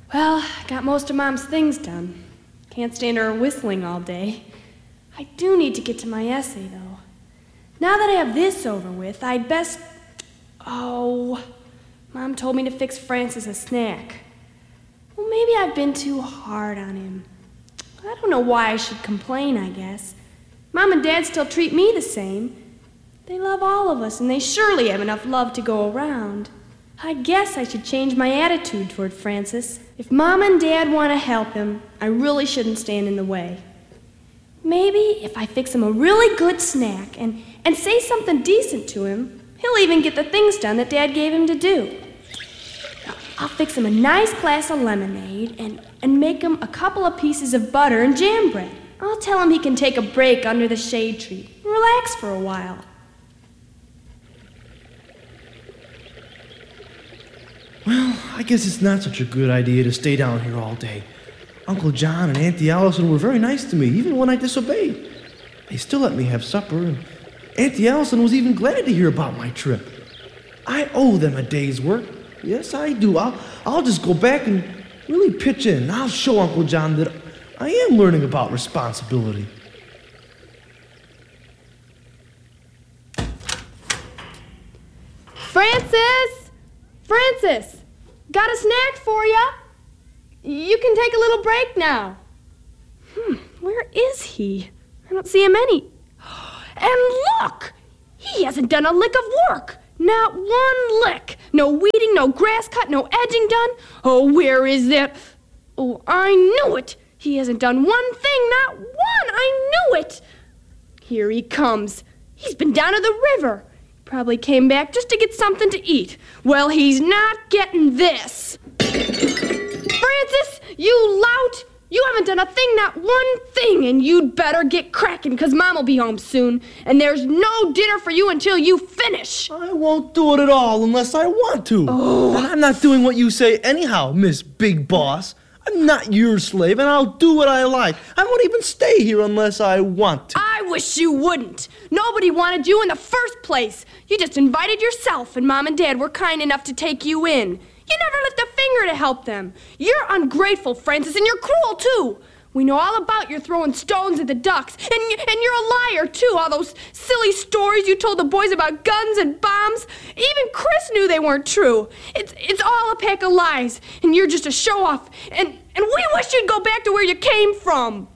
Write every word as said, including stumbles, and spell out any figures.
Well, I got most of Mom's things done. Can't stand her whistling all day. I do need to get to my essay, though. Now that I have this over with, I'd best... Oh, Mom told me to fix Francis a snack. Well, maybe I've been too hard on him. I don't know why I should complain, I guess. Mom and Dad still treat me the same. They love all of us, and they surely have enough love to go around. I guess I should change my attitude toward Francis. If Mom and Dad want to help him, I really shouldn't stand in the way. Maybe if I fix him a really good snack and, and say something decent to him, he'll even get the things done that Dad gave him to do. I'll fix him a nice glass of lemonade and, and make him a couple of pieces of butter and jam bread. I'll tell him he can take a break under the shade tree and relax for a while. Well, I guess it's not such a good idea to stay down here all day. Uncle John and Auntie Allison were very nice to me, even when I disobeyed. They still let me have supper, and Auntie Allison was even glad to hear about my trip. I owe them a day's work. Yes, I do. I'll, I'll just go back and really pitch in. I'll show Uncle John that I am learning about responsibility. Francis! Francis! Got a snack for ya? You can take a little break now. Hmm, where is he? I don't see him any. And look! He hasn't done a lick of work. Not one lick. No weeding, no grass cut, no edging done. Oh, where is that? Oh, I knew it. He hasn't done one thing, not one. I knew it. Here he comes. He's been down to the river. Probably came back just to get something to eat. Well, he's not getting this. Francis, you lout! You haven't done a thing, not one thing, and you'd better get cracking, because Mom will be home soon, and there's no dinner for you until you finish. I won't do it at all unless I want to. Oh. And I'm not doing what you say anyhow, Miss Big Boss. I'm not your slave, and I'll do what I like. I won't even stay here unless I want to. I wish you wouldn't. Nobody wanted you in the first place. You just invited yourself, and Mom and Dad were kind enough to take you in. You never lift a finger to help them. You're ungrateful, Francis, and you're cruel, too. We know all about your throwing stones at the ducks, and, y- and you're a liar, too. All those silly stories you told the boys about guns and bombs. Even Chris knew they weren't true. It's it's all a pack of lies, and you're just a show-off, and, and we wish you'd go back to where you came from.